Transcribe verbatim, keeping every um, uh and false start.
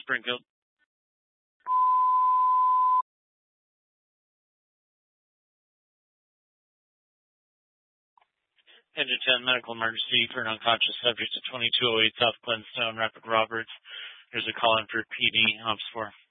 Springfield. Engine ten, medical emergency for an unconscious subject at twenty-two oh eight South Glenstone, Rapid Roberts. There's a call in for P D, Ops four.